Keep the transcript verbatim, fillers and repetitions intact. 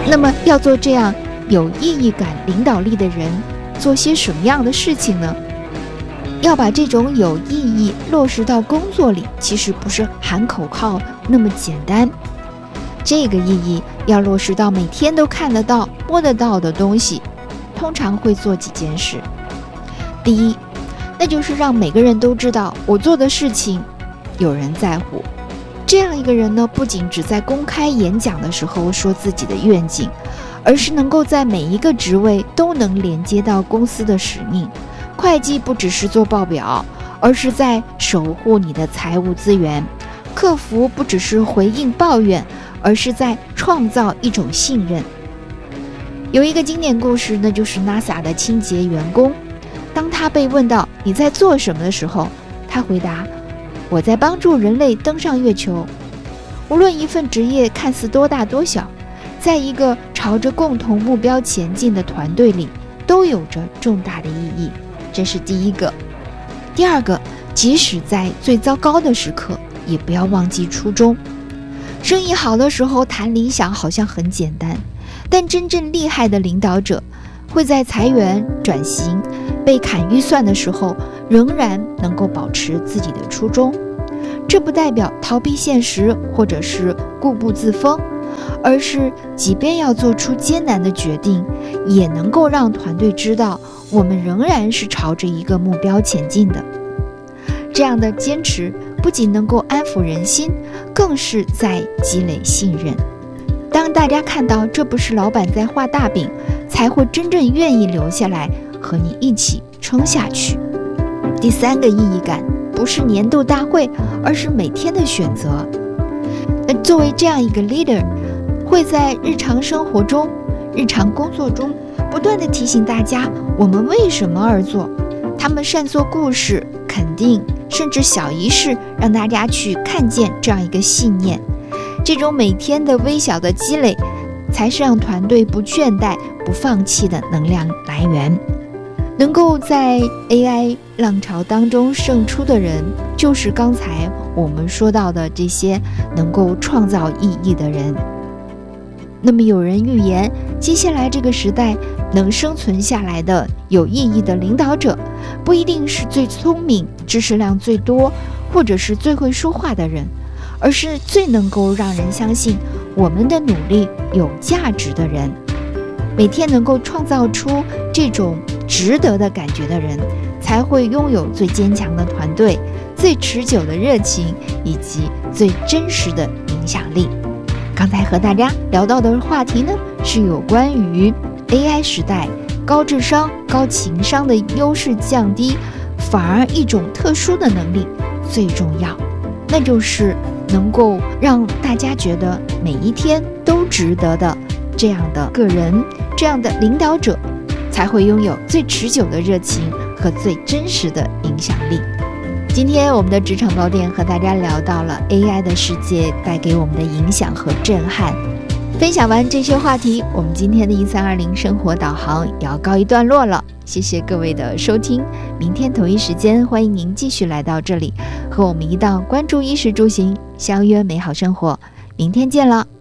那么要做这样有意义感领导力的人，做些什么样的事情呢？要把这种有意义落实到工作里，其实不是喊口号那么简单。这个意义要落实到每天都看得到、摸得到的东西，通常会做几件事。第一，那就是让每个人都知道我做的事情有人在乎。这样一个人呢，不仅只在公开演讲的时候说自己的愿景，而是能够在每一个职位都能连接到公司的使命。会计不只是做报表，而是在守护你的财务资源；客服不只是回应抱怨，而是在创造一种信任。有一个经典故事，那就是 NASA 的清洁员工。当他被问到你在做什么的时候，他回答：我在帮助人类登上月球。无论一份职业看似多大多小，在一个朝着共同目标前进的团队里，都有着重大的意义。这是第一个。第二个，即使在最糟糕的时刻，也不要忘记初衷。生意好的时候谈理想好像很简单，但真正厉害的领导者会在裁员、转型、被砍预算的时候，仍然能够保持自己的初衷。这不代表逃避现实或者是固步自封，而是即便要做出艰难的决定，也能够让团队知道我们仍然是朝着一个目标前进的。这样的坚持不仅能够安抚人心，更是在积累信任。当大家看到这不是老板在画大饼，才会真正愿意留下来和你一起撑下去。第三个意义感不是年度大会，而是每天的选择。那作为这样一个 leader， 会在日常生活中、日常工作中不断地提醒大家我们为什么而做。他们善做故事、肯定，甚至小仪式，让大家去看见这样一个信念。这种每天的微小的积累，才是让团队不倦怠、不放弃的能量来源。能够在 A I 浪潮当中胜出的人，就是刚才我们说到的这些能够创造意义的人。那么有人预言，接下来这个时代能生存下来的有意义的领导者，不一定是最聪明、知识量最多，或者是最会说话的人，而是最能够让人相信我们的努力有价值的人。每天能够创造出这种值得的感觉的人，才会拥有最坚强的团队、最持久的热情以及最真实的影响力。刚才和大家聊到的话题呢，是有关于 A I 时代高智商、高情商的优势降低，反而一种特殊的能力最重要，那就是能够让大家觉得每一天都值得的这样的个人，这样的领导者，才会拥有最持久的热情和最真实的影响力。今天我们的职场宝典和大家聊到了 A I 的世界带给我们的影响和震撼。分享完这些话题，我们今天的一三二零生活导航也要告一段落了。谢谢各位的收听，明天同一时间欢迎您继续来到这里，和我们一道关注衣食住行，相约美好生活。明天见了。